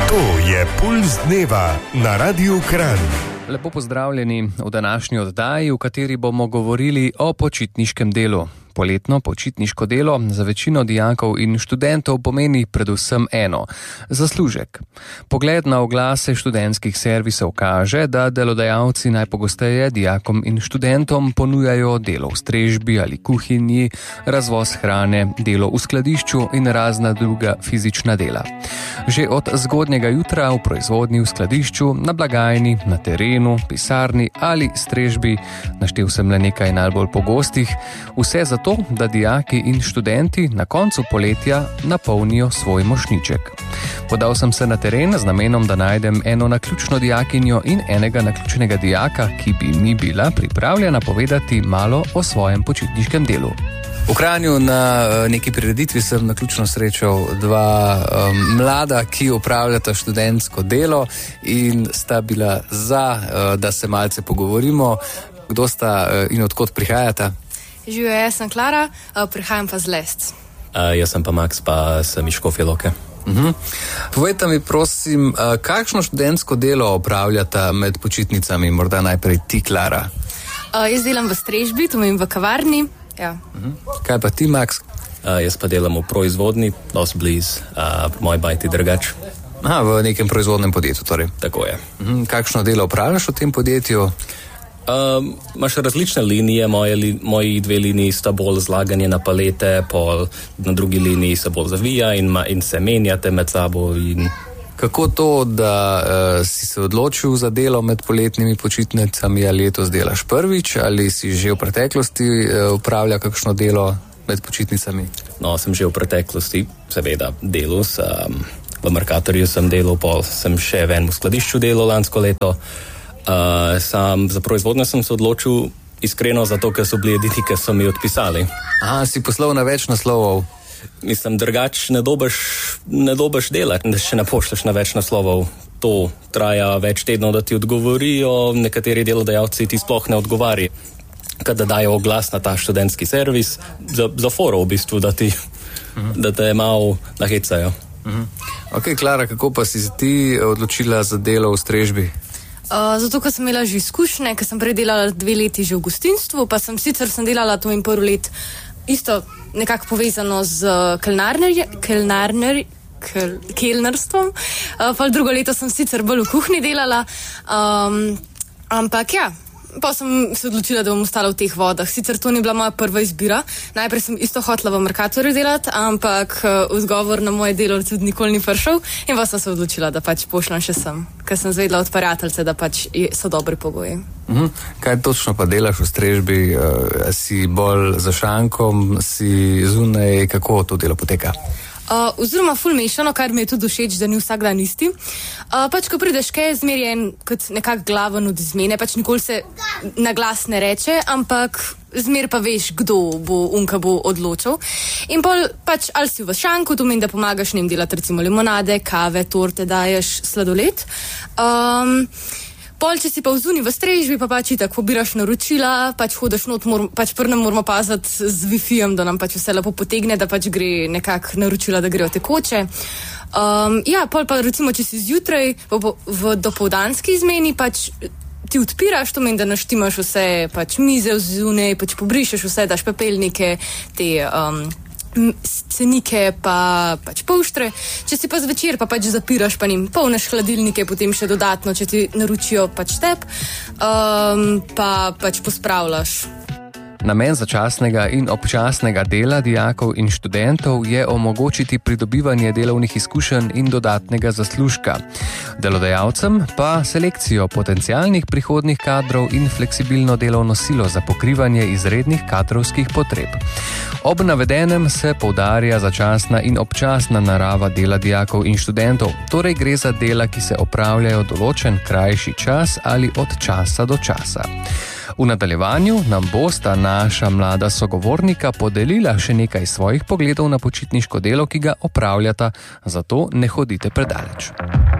To je Pulz dneva na Radiu Kranj. Lepo pozdravljeni v današnji oddaji, v kateri bomo govorili o počitniškem delu. Poletno počitniško delo za večino dijakov in študentov pomeni predvsem eno – zaslužek. Pogled na oglase študentskih servisov kaže, da delodajalci najpogosteje dijakom in študentom ponujajo delo v strežbi ali kuhinji, razvoz hrane, delo v skladišču in razna druga fizična dela. Že od zgodnjega jutra v proizvodnji, v skladišču, na blagajni, na terenu, pisarni ali strežbi, naštel sem le nekaj najbolj pogostih, vse zato, da dijaki in študenti na koncu poletja napolnijo svoj mošnjiček. Podal sem se na teren z namenom, da najdem eno naključno dijakinjo in enega naključnega dijaka, ki bi mi bila pripravljena povedati malo o svojem počitniškem delu. V Kranju na neki prireditvi sem naključno srečal dva mlada, ki opravljata študentsko delo in sta bila za, da se malce pogovorimo. Kdo sta in odkot prihajata? Živijo, jaz sem Klara, prihajam pa z Lesc. Jaz sem pa Max, pa sem iz Škofje Loke. Povejte mi, prosim, kakšno študentsko delo opravljata med počitnicami, morda najprej ti, Klara? Jaz delam v strežbi, to imam v kavarni. Ja. Kaj pa ti, Max? Jaz pa delam v proizvodni, dosti blizu, moj bajti Drgač. V nekem proizvodnem podjetju, torej. Tako je. Kakšno delo opravljaš v tem podjetju? Imaš različne linije, moji dve liniji sta bolj zlaganje na palete, pol na drugi liniji se bolj zavija in se menjate med sabo. Kako to, da si se odločil za delo med poletnimi počitnicami, ali letos delaš prvič, ali si že v preteklosti upravlja kakšno delo med počitnicami? No, sem že v preteklosti, seveda, delal. V Mercatorju sem delal, pol sem še v enem skladišču delal lansko leto. Sam za proizvodnjo sem se odločil iskreno zato, ker so bili edini, ki so mi odpisali. Si poslal na več naslovov? Mislim, drugač ne dobiš delati, da še ne pošleš na več naslovov. To traja več tednov, da ti odgovorijo, nekateri delodajalci ti sploh ne odgovarjajo, kada dajo oglas na ta študentski servis, za foro v bistvu, da te malo nahecajo. Ok, Klara, kako pa si ti odločila za delo v strežbi? Zato, ker sem imela že izkušnje, ker sem prej delala 2 leti že v gostinstvu, pa sem delala to in 1 let isto nekako povezano z kelnarstvom. Pa drugo leto sem sicer bolj v kuhinji delala, ampak ja, pa sem se odločila, da bom ostala v teh vodah. Sicer to ni bila moja prva izbira. Najprej sem isto hotela v Mercatorju delati, ampak odgovor na moje delo tudi nikoli ni prišel in pa sem se odločila, da pač pošljem še sem, ker sem zvedela od prijateljice, da pač so dobri pogoji. Kaj točno pa delaš v strežbi? Si bolj za šankom, si zunaj, kako to delo poteka? Oziroma ful mešano, kar mi je tudi všeč, da ni vsak dan isti. Pač, ko prideš kaj, zmer je kot nekak glaven od izmene, pač nikoli se na glas ne reče, ampak zmer pa veš, kdo bo odločil. In pol pač, ali si v šanku, to meni, da pomagaš njim delati recimo limonade, kave, torte, daješ sladoled. Pol, če si pa vzuni v strežbi, pa pač itak pobiraš naročila, pač hodiš not, pač prnem moramo paziti z Wi-Fijem, da nam pač vse lepo potegne, da pač gre nekak naročila, da grejo tekoče. Pol pa recimo, če si zjutraj v dopoldanski izmeni, pač ti odpiraš, to meni, da naštimaš vse pač mize vzune, pač pobrišeš vse, daš pepelnike, te cenike pa pač polštre. Če si pa zvečer, pa pač zapiraš, pa njim polneš hladilnike, potem še dodatno, če ti naročijo pač tep, pa pač pospravljaš. Namen začasnega in občasnega dela dijakov in študentov je omogočiti pridobivanje delovnih izkušenj in dodatnega zaslužka. Delodajalcem pa selekcijo potencialnih prihodnih kadrov in fleksibilno delovno silo za pokrivanje izrednih kadrovskih potreb. Ob navedenem se poudarja začasna in občasna narava dela dijakov in študentov, torej gre za dela, ki se opravljajo določen krajši čas ali od časa do časa. V nadaljevanju nam bosta naša mlada sogovornika podelila še nekaj svojih pogledov na počitniško delo, ki ga opravljata, zato ne hodite predaleč.